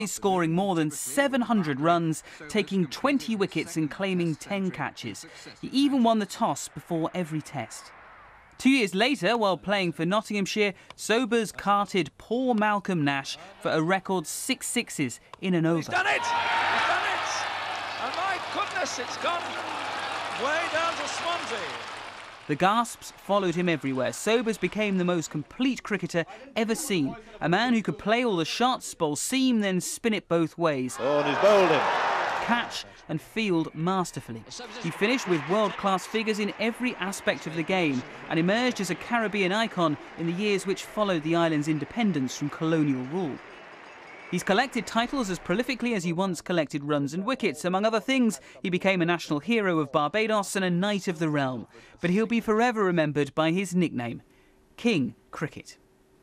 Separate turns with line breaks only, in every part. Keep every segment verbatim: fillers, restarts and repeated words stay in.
scoring more than seven hundred runs, taking twenty wickets and claiming ten catches. He even won the toss before every test. Two years later, while playing for Nottinghamshire, Sobers carted poor Malcolm Nash for a record six sixes in an over.
He's done it! He's done it! And my goodness, it's gone way down to Swansea.
The gasps followed him everywhere. Sobers became the most complete cricketer ever seen. A man who could play all the shots, bowl seam, then spin it both ways.
Oh, and he's bowled him.
Catch and field masterfully. He finished with world-class figures in every aspect of the game and emerged as a Caribbean icon in the years which followed the island's independence from colonial rule. He's collected titles as prolifically as he once collected runs and wickets. Among other things, he became a national hero of Barbados and a knight of the realm. But he'll be forever remembered by his nickname, King Cricket.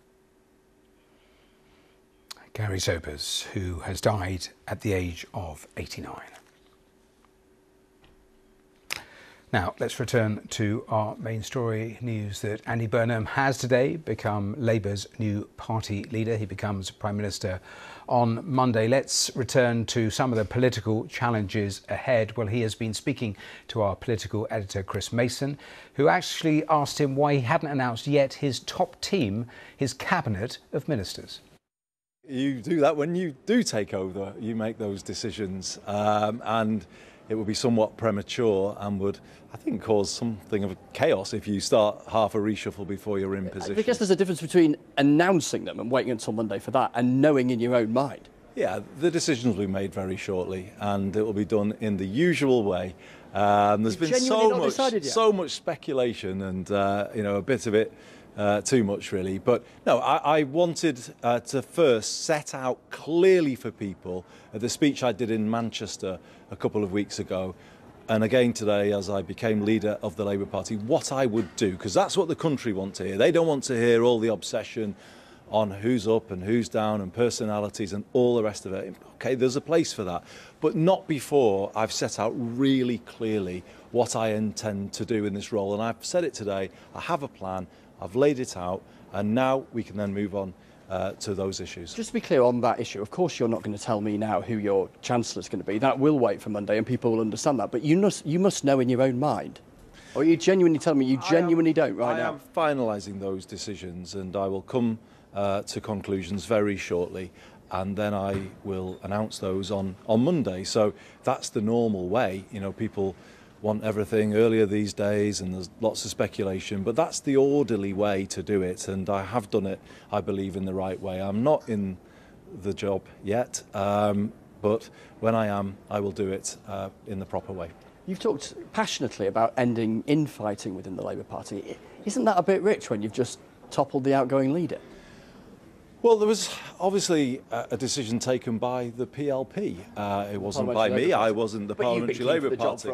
Gary Sobers, who has died at the age of eighty-nine. Now, let's return to our main story news that Andy Burnham has today become Labour's new party leader. He becomes Prime Minister on Monday. Let's return to some of the political challenges ahead. Well, he has been speaking to our political editor, Chris Mason, who actually asked him why he hadn't announced yet his top team, his cabinet of ministers.
You do that when you do take over, you make those decisions, um, and it would be somewhat premature and would, I think, cause something of chaos if you start half a reshuffle before you're in position.
I guess there's a difference between announcing them and waiting until Monday for that and knowing in your own mind.
Yeah, the decisions will be made very shortly and it will be done in the usual way. Um, there's
You've
been so much,
so
much speculation and, uh, you know, a bit of it Uh, too much, really. But no, I, I wanted uh, to first set out clearly for people uh, the speech I did in Manchester a couple of weeks ago, and again today as I became leader of the Labour Party, what I would do, because that's what the country want to hear. They don't want to hear all the obsession on who's up and who's down and personalities and all the rest of it. Okay, there's a place for that, but not before I've set out really clearly what I intend to do in this role. And I've said it today, I have a plan, I've laid it out, and now we can then move on uh, to those issues.
Just to be clear on that issue, of course you're not going to tell me now who your Chancellor's going to be. That will wait for Monday and people will understand that. But you must, you must know in your own mind. Or are you genuinely telling me you genuinely
am,
don't right
I
now?
I am finalising those decisions and I will come uh, to conclusions very shortly. And then I will announce those on, on Monday. So that's the normal way. You know, people want everything earlier these days and there's lots of speculation, but that's the orderly way to do it, and I have done it, I believe, in the right way. I'm not in the job yet, um, but when I am, I will do it uh, in the proper way.
You've talked passionately about ending infighting within the Labour Party. Isn't that a bit rich when you've just toppled the outgoing leader?
Well, there was obviously a decision taken by the P L P. Uh, it wasn't by me. I wasn't the Parliamentary Labour Party.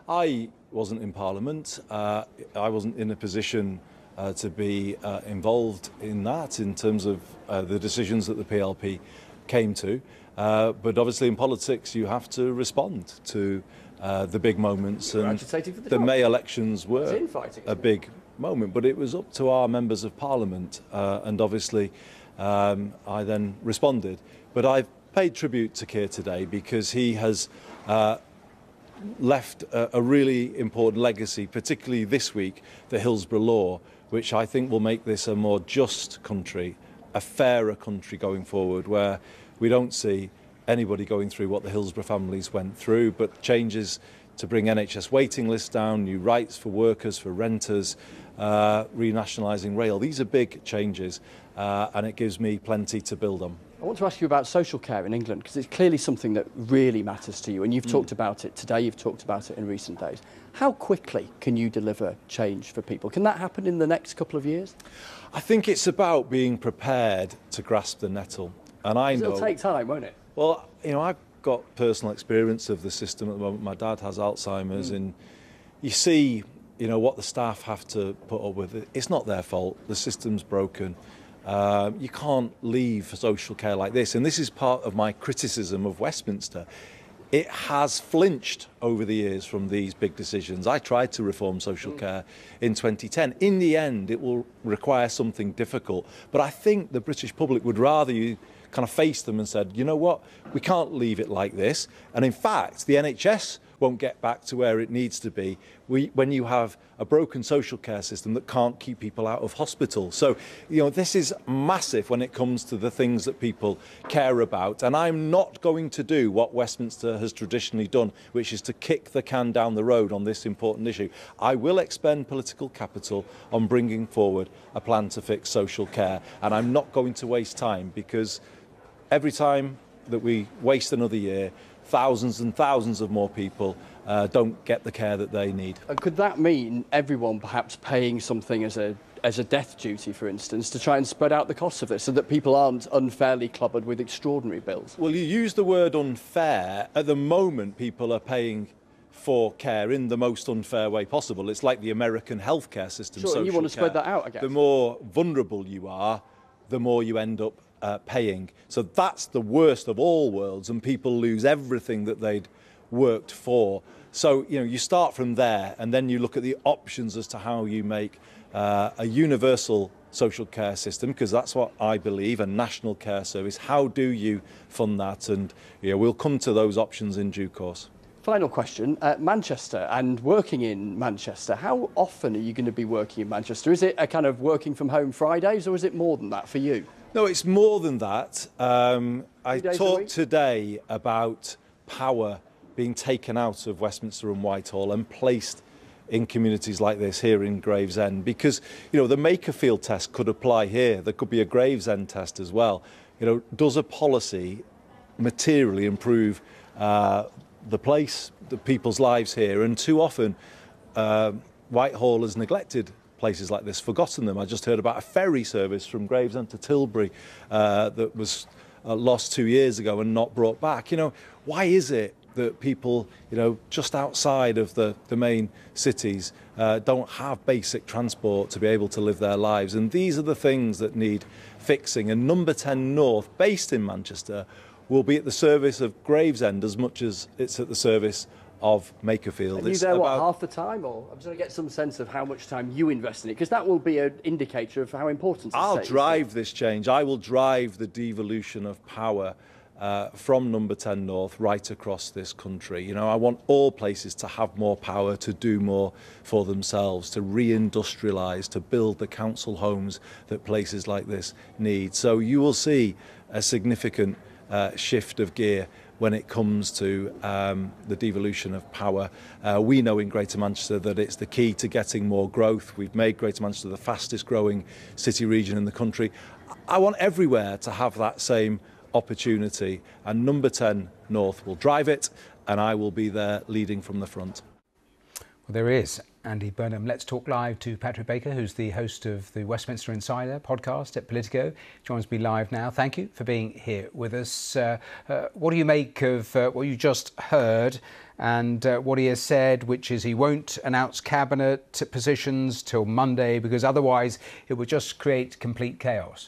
I wasn't in Parliament. Uh, I wasn't in a position uh, to be uh, involved in that in terms of uh, the decisions that the P L P came to. Uh, but obviously in politics you have to respond to uh, the big moments, and the, the May elections were a big moment. But it was up to our members of Parliament, uh, and obviously Um, I then responded. But I've paid tribute to Keir today because he has uh, left a, a really important legacy, particularly this week, the Hillsborough Law, which I think will make this a more just country, a fairer country going forward, where we don't see anybody going through what the Hillsborough families went through, but changes to bring N H S waiting lists down, new rights for workers, for renters, uh, renationalising rail. These are big changes. Uh, and it gives me plenty to build on.
I want to ask you about social care in England, because it's clearly something that really matters to you, and you've mm. talked about it today, you've talked about it in recent days. How quickly can you deliver change for people? Can that happen in the next couple of years?
I think it's about being prepared to grasp the nettle. And I know
it'll take time, won't it?
Well, you know, I've got personal experience of the system at the moment. My dad has Alzheimer's, mm. and you see, you know, what the staff have to put up with. It's not their fault. The system's broken. Uh, you can't leave social care like this, and this is part of my criticism of Westminster. It has flinched over the years from these big decisions. I tried to reform social care in twenty ten. In the end, it will require something difficult, but I think the British public would rather you kind of faced them and said, you know what, we can't leave it like this. And in fact, the N H S won't get back to where it needs to be we, when you have a broken social care system that can't keep people out of hospital. So, you know, this is massive when it comes to the things that people care about. And I'm not going to do what Westminster has traditionally done, which is to kick the can down the road on this important issue. I will expend political capital on bringing forward a plan to fix social care. And I'm not going to waste time, because every time that we waste another year, thousands and thousands of more people uh, don't get the care that they need.
Could that mean everyone perhaps paying something as a as a death duty, for instance, to try and spread out the costs of this so that people aren't unfairly clobbered with extraordinary bills?
Well, you use the word unfair. At the moment, people are paying for care in the most unfair way possible. It's like the American healthcare system.
Sure, and you want to spread that out, I guess.
The more vulnerable you are, the more you end up Uh, paying. So that's the worst of all worlds, and people lose everything that they'd worked for. So, you know, you start from there, and then you look at the options as to how you make uh, a universal social care system, because that's what I believe, a national care service. How do you fund that? And, you know, we'll come to those options in due course.
Final question, uh, Manchester and working in Manchester, how often are you going to be working in Manchester? Is it a kind of working from home Fridays, or is it more than that for you?
No, it's more than that. Um, I talked today about power being taken out of Westminster and Whitehall and placed in communities like this here in Gravesend, because, you know, the Makerfield test could apply here. There could be a Gravesend test as well. You know, does a policy materially improve uh, the place, the people's lives here? And too often, uh, Whitehall has neglected places like this, forgotten them. I just heard about a ferry service from Gravesend to Tilbury uh, that was uh, lost two years ago and not brought back. You know, why is it that people, you know, just outside of the, the main cities uh, don't have basic transport to be able to live their lives? And these are the things that need fixing. And Number ten North, based in Manchester, will be at the service of Gravesend as much as it's at the service of Makerfield.
Are you there, what, half the time? Or I'm just going to get some sense of how much time you invest in it, because that will be an indicator of how important it is.
I'll drive this change. I will drive the devolution of power uh, from Number ten North right across this country. You know, I want all places to have more power, to do more for themselves, to re-industrialise, to build the council homes that places like this need. So you will see a significant uh, shift of gear when it comes to um, the devolution of power. Uh, we know in Greater Manchester that it's the key to getting more growth. We've made Greater Manchester the fastest growing city region in the country. I want everywhere to have that same opportunity, and Number ten North will drive it, and I will be there leading from the front.
Well, there is Andy Burnham. Let's talk live to Patrick Baker, who's the host of the Westminster Insider podcast at Politico. Joins me live now. Thank you for being here with us. Uh, uh, what do you make of uh, what you just heard and uh, what he has said, which is he won't announce cabinet positions till Monday because otherwise it would just create complete chaos?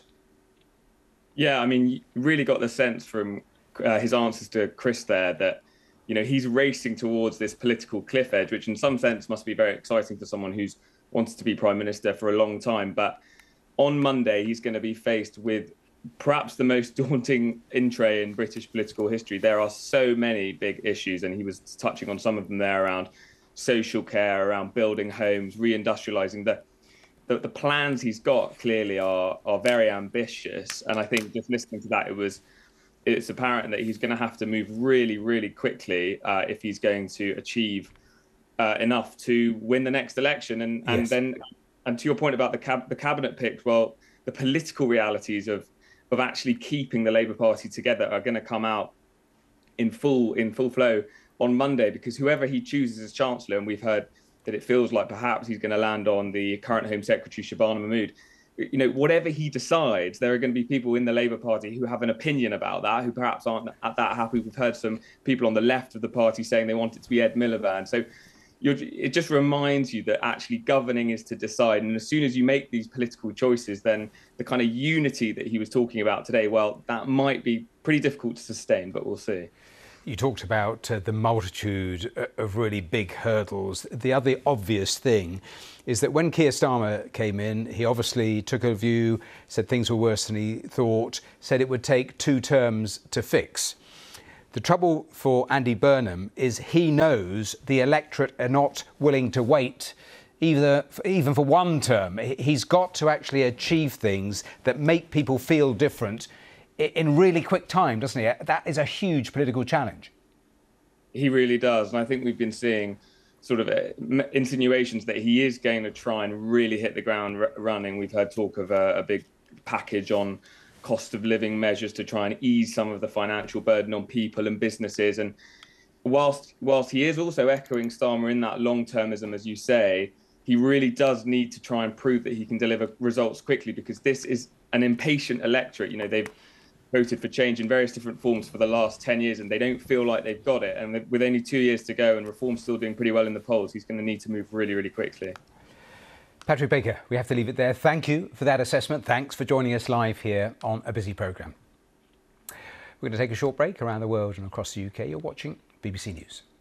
Yeah, I mean, you really got the sense from uh, his answers to Chris there that, you know, he's racing towards this political cliff edge, which in some sense must be very exciting for someone who's wanted to be Prime Minister for a long time. But on Monday, he's going to be faced with perhaps the most daunting entree in British political history. There are so many big issues, and he was touching on some of them there around social care, around building homes, reindustrialising. The, the the plans he's got clearly are are very ambitious. And I think just listening to that, it was it's apparent that he's going to have to move really, really quickly uh, if he's going to achieve uh, enough to win the next election. And, and yes. then, and to your point about the cab- the cabinet picked, well, the political realities of of actually keeping the Labour Party together are going to come out in full in full flow on Monday, because whoever he chooses as Chancellor, and we've heard that it feels like perhaps he's going to land on the current Home Secretary, Shabana Mahmood. You know, whatever he decides, there are going to be people in the Labour Party who have an opinion about that, who perhaps aren't that happy. We've heard some people on the left of the party saying they want it to be Ed Miliband. So you're, it just reminds you that actually governing is to decide. And as soon as you make these political choices, then the kind of unity that he was talking about today, well, that might be pretty difficult to sustain, but we'll see.
You talked about uh, the multitude of really big hurdles. The other obvious thing is that when Keir Starmer came in, he obviously took a view, said things were worse than he thought, said it would take two terms to fix. The trouble for Andy Burnham is he knows the electorate are not willing to wait either, even for one term. He's got to actually achieve things that make people feel different in really quick time, doesn't he? That is a huge political challenge.
He really does. And I think we've been seeing sort of insinuations that he is going to try and really hit the ground r- running. We've heard talk of a, a big package on cost of living measures to try and ease some of the financial burden on people and businesses. And whilst whilst he is also echoing Starmer in that long-termism, as you say, he really does need to try and prove that he can deliver results quickly, because this is an impatient electorate. You know, they've voted for change in various different forms for the last ten years, and they don't feel like they've got it. And with only two years to go and Reform's still doing pretty well in the polls, he's going to need to move really, really quickly.
Patrick Baker, we have to leave it there. Thank you for that assessment. Thanks for joining us live here on A Busy Programme. We're going to take a short break around the world and across the U K. You're watching B B C News.